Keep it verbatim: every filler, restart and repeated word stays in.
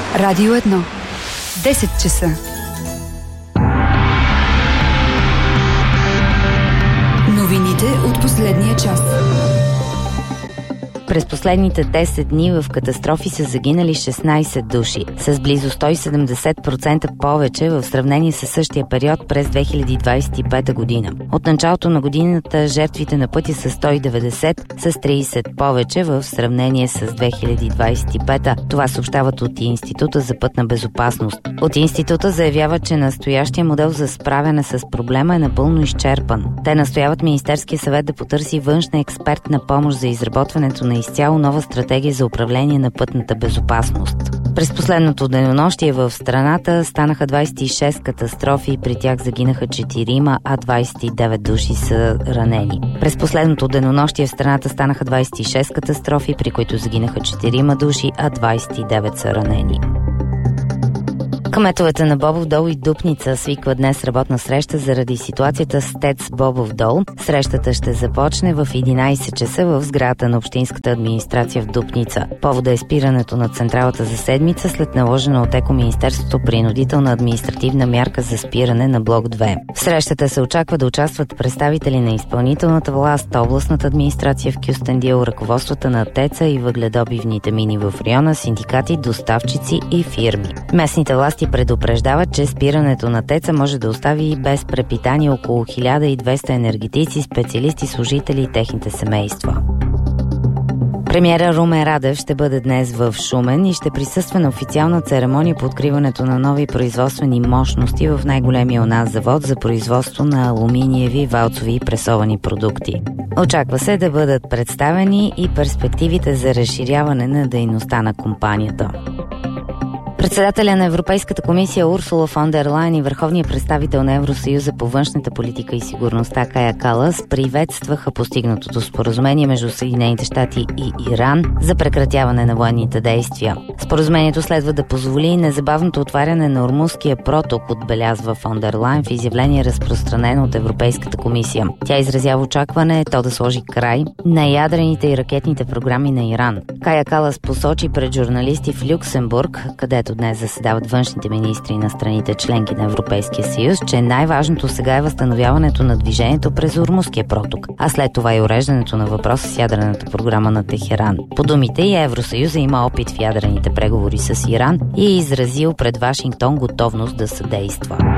Радио едно. десет часа. Новините от последния час. През последните десет дни в катастрофи са загинали шестнайсет души, с близо сто и седемдесет процента повече в сравнение с същия период през две хиляди двадесет и пета година. От началото на годината жертвите на пътя са сто и деветдесет, с трийсет повече в сравнение с две хиляди двадесет и пета. Това съобщават от Института за пътна безопасност. От Института заявяват, че настоящия модел за справяне с проблема е напълно изчерпан. Те настояват Министерския съвет да потърси външна експертна помощ за изработването на изцяло нова стратегия за управление на пътната безопасност. През последното денонощие в страната станаха двадесет и шест катастрофи, при тях загинаха четирима, а двадесет и девет души са ранени. През последното денонощие в страната станаха двадесет и шест катастрофи, при които загинаха четирима души, а двадесет и девет са ранени. Кметовете на Бобов дол и Дупница свикват днес работна среща заради ситуацията с ТЕЦ Бобов дол. Срещата ще започне в единайсет часа в сградата на Общинската администрация в Дупница. Повода е спирането на централата за седмица след наложена от Екоминистерството принудителна административна мярка за спиране на блок две. В срещата се очаква да участват представители на изпълнителната власт, областната администрация в Кюстендил, ръководствата на ТЕЦа и въгледобивните мини в района, синдикати, доставчици и фирми. Местните власти предупреждават, че спирането на ТЕЦа може да остави без препитание около хиляда и двеста енергетици, специалисти, служители и техните семейства. Премиера Румен Радев ще бъде днес в Шумен и ще присъства на официална церемония по откриването на нови производствени мощности в най-големия у нас завод за производство на алуминиеви, валцови и пресовани продукти. Очаква се да бъдат представени и перспективите за разширяване на дейността на компанията. Председателя на Европейската комисия Урсула фон дер Лайен и върховният представител на Евросъюза по външната политика и сигурността Кая Калас приветстваха постигнатото споразумение между Съединените щати и Иран за прекратяване на военните действия. Споразумението следва да позволи незабавното отваряне на Ормузския проток, отбелязва фон дер Лайен в изявление, разпространено от Европейската комисия. Тя изразява очакване то да сложи край на ядрените и ракетните програми на Иран. Кая Калас посочи пред журналисти в Люксембург, където днес заседават външните министри на страните членки на Европейския съюз, че най-важното сега е възстановяването на движението през Ормузския проток, а след това и уреждането на въпроса с ядрената програма на Техеран. По думите и Евросъюза има опит в ядрените преговори с Иран и е изразил пред Вашингтон готовност да съдейства.